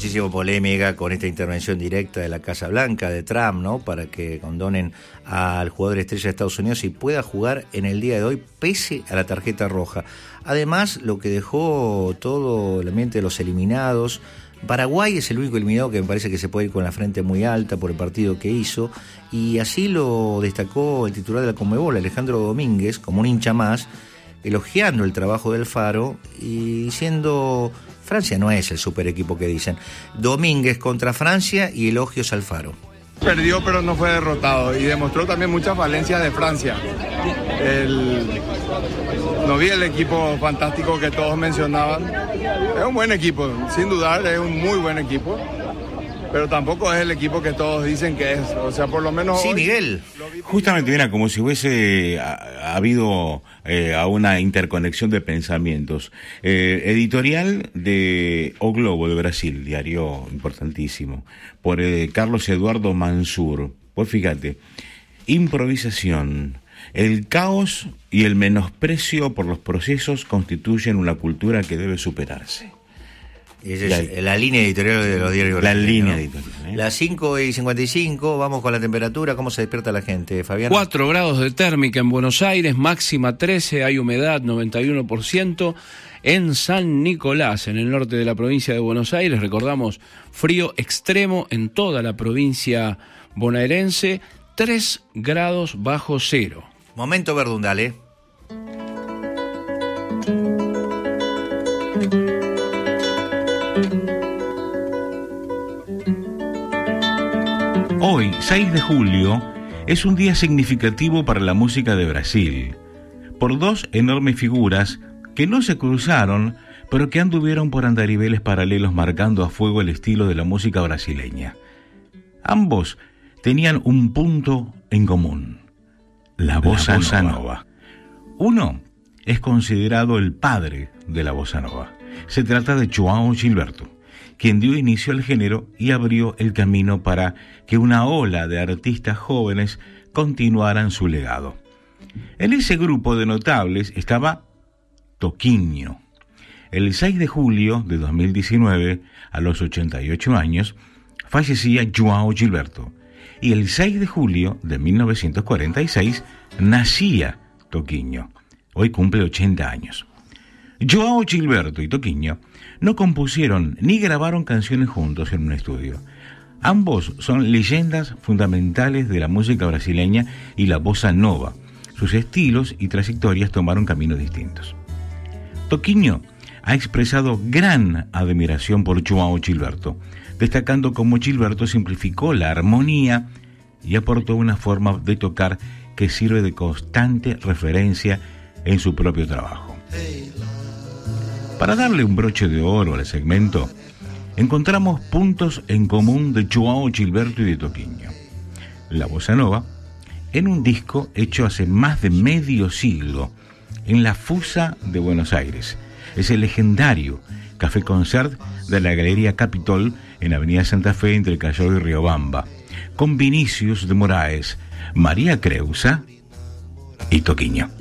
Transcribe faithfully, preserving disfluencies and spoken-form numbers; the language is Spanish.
muchísima polémica con esta intervención directa de la Casa Blanca, de Trump, ¿no? Para que condonen al jugador estrella de Estados Unidos y pueda jugar en el día de hoy pese a la tarjeta roja. Además, lo que dejó todo el ambiente de los eliminados. Paraguay es el único eliminado que me parece que se puede ir con la frente muy alta por el partido que hizo, y así lo destacó el titular de la Conmebol, Alejandro Domínguez, como un hincha más, elogiando el trabajo del Faro y diciendo: Francia no es el super equipo que dicen. Domínguez contra Francia y elogios al Faro. Perdió pero no fue derrotado y demostró también muchas falencias de Francia. El... No vi el equipo fantástico que todos mencionaban. Es un buen equipo, sin dudar, es un muy buen equipo. Pero tampoco es el equipo que todos dicen que es. O sea, por lo menos... Sí, hoy, Miguel. Justamente, mira, como si hubiese ha, ha habido eh, a una interconexión de pensamientos. Eh, editorial de O Globo de Brasil, diario importantísimo, por eh, Carlos Eduardo Mansur. Pues fíjate, improvisación, el caos y el menosprecio por los procesos constituyen una cultura que debe superarse. Esa es la, la línea editorial de los diarios. La línea, ¿no? Editorial. ¿eh? Las cinco y cincuenta y cinco, vamos con la temperatura. ¿Cómo se despierta la gente, Fabián? cuatro grados de térmica en Buenos Aires, máxima trece, hay humedad noventa y uno por ciento. En San Nicolás, en el norte de la provincia de Buenos Aires, recordamos, frío extremo en toda la provincia bonaerense, tres grados bajo cero. Momento Verdundal, ¿eh? Hoy, seis de julio, es un día significativo para la música de Brasil, por dos enormes figuras que no se cruzaron, pero que anduvieron por andariveles paralelos marcando a fuego el estilo de la música brasileña. Ambos tenían un punto en común: la bossa nova. Uno es considerado el padre de la bossa nova. Se trata de João Gilberto, quien dio inicio al género y abrió el camino para que una ola de artistas jóvenes continuaran su legado. En ese grupo de notables estaba Toquinho. El seis de julio de dos mil diecinueve, a los ochenta y ocho años, fallecía João Gilberto, y el seis de julio de mil novecientos cuarenta y seis nacía Toquinho. Hoy cumple ochenta años. João Gilberto y Toquinho no compusieron ni grabaron canciones juntos en un estudio. Ambos son leyendas fundamentales de la música brasileña y la bossa nova. Sus estilos y trayectorias tomaron caminos distintos. Toquinho ha expresado gran admiración por João Gilberto, destacando cómo Gilberto simplificó la armonía y aportó una forma de tocar que sirve de constante referencia en su propio trabajo. Para darle un broche de oro al segmento, encontramos puntos en común de João Gilberto y de Toquinho. La bossa nova, en un disco hecho hace más de medio siglo, en la Fusa de Buenos Aires. Es el legendario Café Concert de la Galería Capitol en Avenida Santa Fe entre Callao y Riobamba, con Vinicius de Moraes, María Creusa y Toquinho.